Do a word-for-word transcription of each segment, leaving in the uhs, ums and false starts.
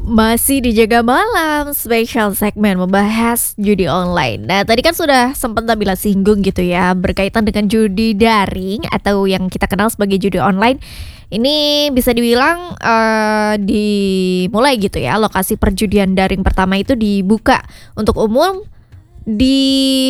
Masih di Jaga Malam, spesial segmen membahas judi online. Nah, tadi kan sudah sempat Nabila singgung gitu ya, berkaitan dengan judi daring atau yang kita kenal sebagai judi online. Ini bisa dibilang eh, dimulai gitu ya, lokasi perjudian daring pertama itu dibuka untuk umum di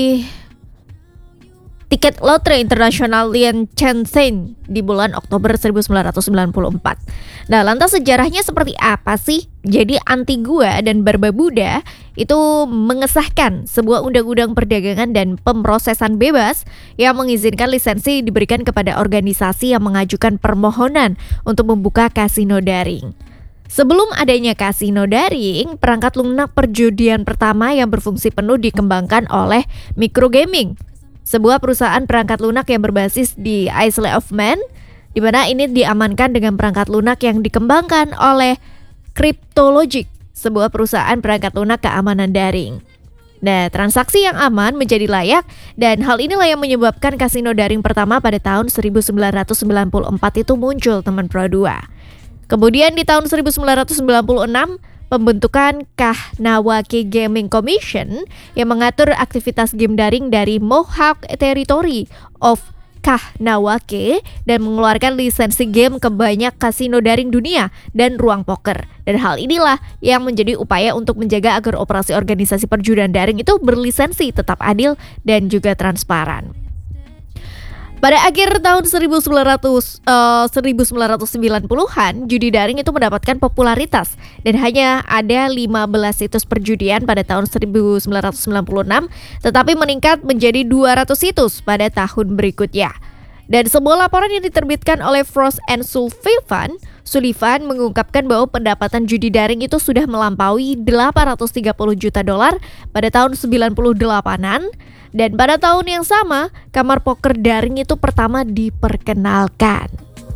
Tiket Lotre Internasional Lien Shenzhen di bulan Oktober seribu sembilan ratus sembilan puluh empat. Nah, lantas sejarahnya seperti apa sih? Jadi Antigua dan Barbuda itu mengesahkan sebuah undang-undang perdagangan dan pemrosesan bebas yang mengizinkan lisensi diberikan kepada organisasi yang mengajukan permohonan untuk membuka kasino daring. Sebelum adanya kasino daring, perangkat lunak perjudian pertama yang berfungsi penuh dikembangkan oleh Microgaming, sebuah perusahaan perangkat lunak yang berbasis di Isle of Man, di mana ini diamankan dengan perangkat lunak yang dikembangkan oleh Cryptologic, sebuah perusahaan perangkat lunak keamanan daring. Nah, transaksi yang aman menjadi layak, dan hal inilah yang menyebabkan kasino daring pertama pada tahun seribu sembilan ratus sembilan puluh empat itu muncul, teman Pro dua. Kemudian di tahun seribu sembilan ratus sembilan puluh enam, pembentukan Kahnawake Gaming Commission yang mengatur aktivitas game daring dari Mohawk Territory of Kahnawake dan mengeluarkan lisensi game ke banyak kasino daring dunia dan ruang poker. Dan hal inilah yang menjadi upaya untuk menjaga agar operasi organisasi perjudian daring itu berlisensi, tetap adil dan juga transparan. Pada akhir tahun seribu sembilan ratus, uh, seribu sembilan ratus sembilan puluhan, judi daring itu mendapatkan popularitas dan hanya ada lima belas situs perjudian pada tahun seribu sembilan ratus sembilan puluh enam, tetapi meningkat menjadi dua ratus situs pada tahun berikutnya. Dan sebuah laporan yang diterbitkan oleh Frost and Sullivan, Sullivan mengungkapkan bahwa pendapatan judi daring itu sudah melampaui delapan ratus tiga puluh juta dolar pada tahun sembilan puluh delapanan. Dan pada tahun yang sama, kamar poker daring itu pertama diperkenalkan.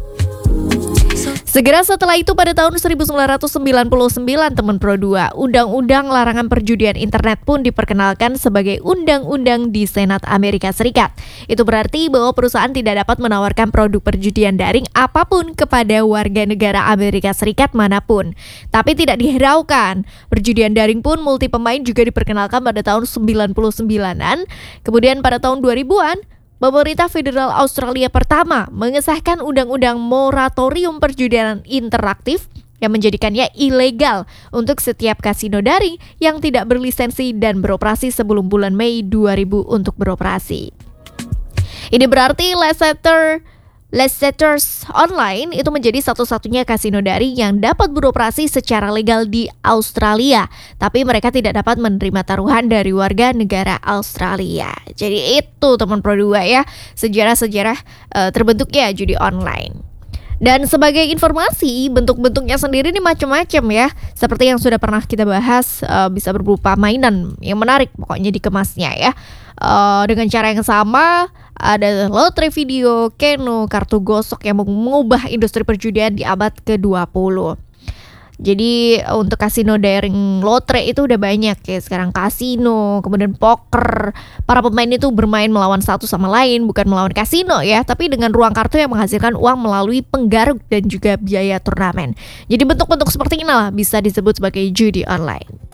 Segera setelah itu pada tahun seribu sembilan ratus sembilan puluh sembilan, teman Pro dua, Undang-Undang Larangan Perjudian Internet pun diperkenalkan sebagai undang-undang di Senat Amerika Serikat. Itu berarti bahwa perusahaan tidak dapat menawarkan produk perjudian daring apapun kepada warga negara Amerika Serikat manapun. Tapi tidak dihiraukan, perjudian daring pun multi pemain juga diperkenalkan pada tahun sembilan puluh sembilanan. Kemudian pada tahun dua ribuan, pemerintah federal Australia pertama mengesahkan undang-undang moratorium perjudian interaktif yang menjadikannya ilegal untuk setiap kasino daring yang tidak berlisensi dan beroperasi sebelum bulan Mei dua ribu untuk beroperasi. Ini berarti Leicester Leicester's Online itu menjadi satu-satunya kasino daring yang dapat beroperasi secara legal di Australia, tapi mereka tidak dapat menerima taruhan dari warga negara Australia. Jadi itu, teman Pro dua ya, sejarah-sejarah uh, terbentuknya judi online. Dan sebagai informasi, bentuk-bentuknya sendiri ini macam-macam ya. Seperti yang sudah pernah kita bahas, uh, bisa berupa mainan yang menarik pokoknya dikemasnya ya. Uh, dengan cara yang sama, ada lotre video, keno, kartu gosok yang mengubah industri perjudian di abad ke dua puluh. Jadi untuk kasino daring lotre itu udah banyak ya sekarang, kasino, kemudian poker. Para pemain itu bermain melawan satu sama lain, bukan melawan kasino ya, tapi dengan ruang kartu yang menghasilkan uang melalui penggaruk dan juga biaya turnamen. Jadi bentuk-bentuk seperti inilah bisa disebut sebagai judi online.